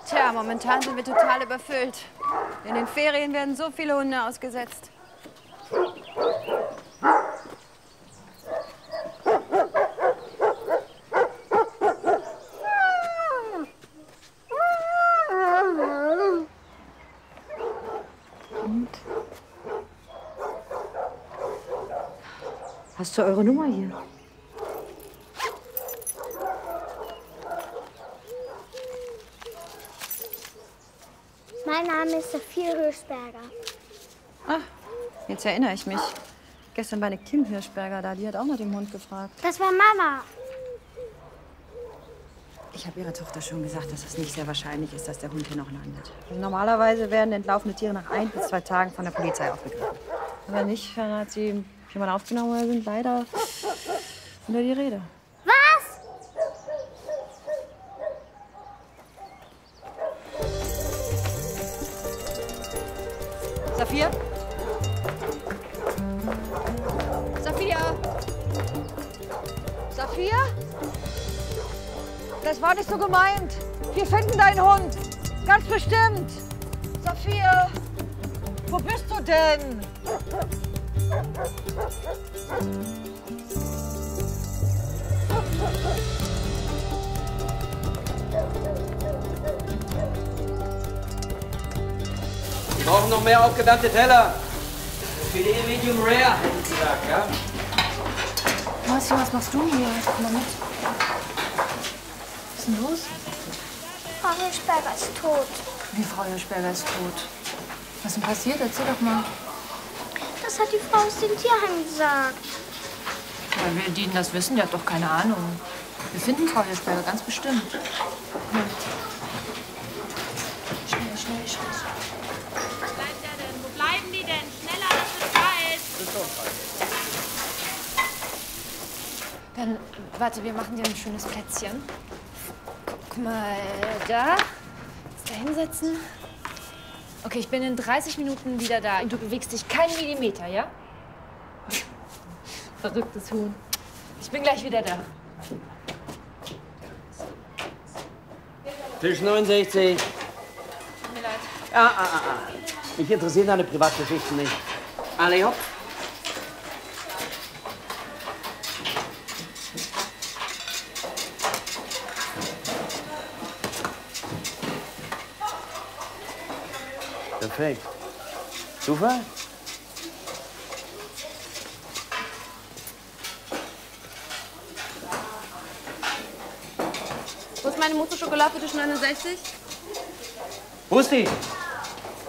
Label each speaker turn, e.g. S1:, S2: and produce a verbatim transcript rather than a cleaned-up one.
S1: Tja, momentan sind wir total überfüllt. In den Ferien werden so viele Hunde ausgesetzt.
S2: Und? Hast du eure Nummer hier?
S3: Mein Name ist Sophia Hirschberger.
S1: Ach, jetzt erinnere ich mich. Gestern war eine Kim Hirschberger da, die hat auch nach dem Hund gefragt.
S3: Das war Mama.
S1: Ich habe ihrer Tochter schon gesagt, dass es nicht sehr wahrscheinlich ist, dass der Hund hier noch landet. Also normalerweise werden entlaufene Tiere nach ein bis zwei Tagen von der Polizei aufgegriffen. Aber nicht, dann hat sie jemand aufgenommen oder sind leider unter die Rede.
S3: Was?
S1: Sophia? Sophia? Sophia? Das war nicht so gemeint. Wir finden deinen Hund. Ganz bestimmt. Sophia, wo bist du denn?
S4: Wir brauchen noch mehr aufgewärmte Teller. Filet Medium Rare, hätte ich gesagt, ja?
S2: Marci, was machst du hier? Komm mal mit. Was ist denn los?
S3: Frau Hirschberger ist tot.
S2: Wie, Frau Hirschberger ist tot? Was ist denn passiert? Erzähl doch mal.
S3: Das hat die Frau aus dem Tierheim gesagt.
S2: Weil wir die das wissen, die hat doch keine Ahnung. Wir finden Frau Hirschberger ganz bestimmt. Komm mal mit. Schnell, schnell, schnell.
S5: Wo bleibt der denn? Wo bleiben die denn? Schneller, das wird kalt.
S1: Dann, warte, wir machen dir ein schönes Plätzchen. Guck mal, da. Jetzt da hinsetzen. Okay, ich bin in dreißig Minuten wieder da. Und du bewegst dich keinen Millimeter, ja? Verrücktes Huhn. Ich bin gleich wieder da.
S4: Tisch neunundsechzig.
S1: Tut mir leid.
S4: Ah, ah, ah, ah. Mich interessieren deine Privatgeschichten nicht. Alle hopp. Perfekt. Zufall?
S1: Wo ist meine Mousse Schokolade für Tisch neunundsechzig?
S4: Wo ist die?